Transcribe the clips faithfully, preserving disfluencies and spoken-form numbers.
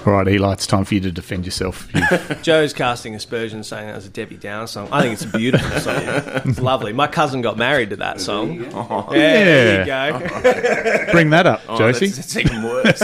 All right, Eli, it's time for you to defend yourself. You've- Joe's casting aspersions saying that was a Debbie Downer song. I think it's a beautiful song. It's lovely. My cousin got married to that song. Oh, Yeah, there you go. Bring that up, oh, Josie. That's, that's even worse.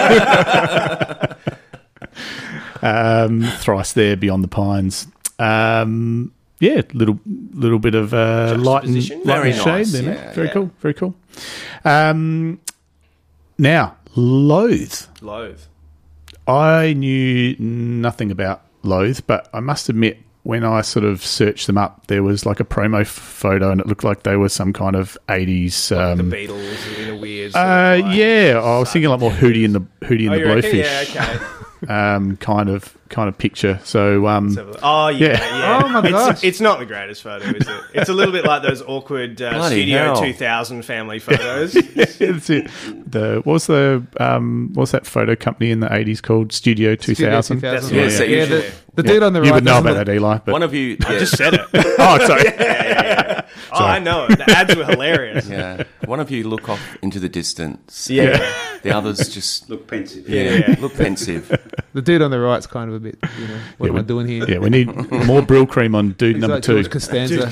Um, thrice there, Beyond the Pines. Um, yeah, little little bit of uh, light and, Juxtaposition. light Very and shade nice, there, mate. yeah, Very yeah. cool, very cool. Um, now, Loathe. Loathe. I knew nothing about Loathe, but I must admit, when I sort of searched them up, there was like a promo f- photo, and it looked like they were some kind of eighties. Um, The Beatles in a weird. Sort uh, of like, yeah, I was thinking like more Hootie and the Hootie and Oh, the you reckon? Blowfish. Yeah, okay. um, kind of kind of picture. So um, Oh, yeah, Yeah. yeah. Oh, my it's, gosh. It's not the greatest photo, is it? It's a little bit like those awkward uh, Bloody Studio hell. two thousand family photos. that's it. The what was the um, what was that photo company in the eighties called? Studio two Studio thousand. two thousand. Yeah, Yeah, so yeah, you the, should- the dude on the right. You would know doesn't about look- that, Eli. But One of you... I yeah, just said it. oh, sorry. Oh, I know it. The ads were hilarious. yeah, one of you look off into the distance. Yeah. The others just... Look pensive. Yeah, Yeah. look pensive. The dude on the right's kind of a bit, you know, what Yeah, am I we- doing here? Yeah, we need more Brill cream on dude He's number like two. George Costanza.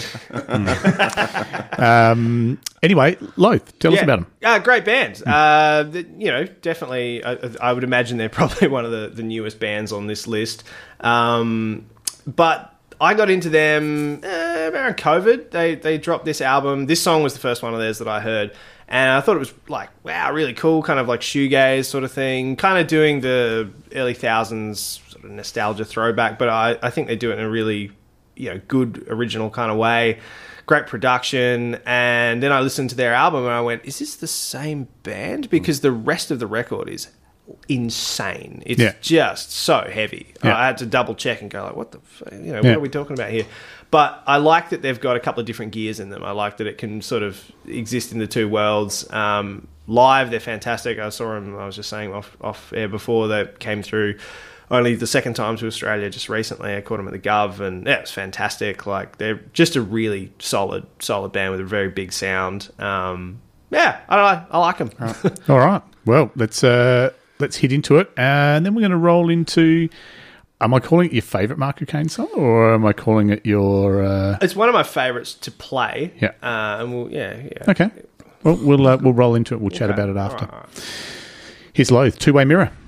Um, anyway, Loathe, tell us Yeah. about them. Uh, great band. Uh, the, you know, definitely, I, I would imagine they're probably one of the, the newest bands on this list. Um, but I got into them uh, around COVID. They they dropped this album. This song was the first one of theirs that I heard. And I thought it was like, wow, really cool, kind of like shoegaze sort of thing, kind of doing the early thousands sort of nostalgia throwback, but I, I think they do it in a really, you know, good original kind of way. Great production. And then I listened to their album and I went, is this the same band? Because the rest of the record is insane. It's Yeah. just so heavy. Yeah. I had to double check and go like, what the, f- you know, what Yeah. are we talking about here? But I like that they've got a couple of different gears in them. I like that it can sort of exist in the two worlds. Um, live, they're fantastic. I saw them, I was just saying off, off air before, they came through only the second time to Australia just recently. I caught them at the Gov, and yeah, it was fantastic. Like, they're just a really solid, solid band with a very big sound. Um, yeah, I don't know. I like them. All right. Well, let's uh, let's hit into it, and then we're going to roll into. Am I calling it your favourite Marco Kane song, or am I calling it your? Uh... It's one of my favourites to play. Yeah. Uh, and we'll, yeah, yeah. Okay. Well, we'll uh, we'll roll into it. We'll chat Okay. about it after. All right, all right. Here's Loathe, Two Way Mirror.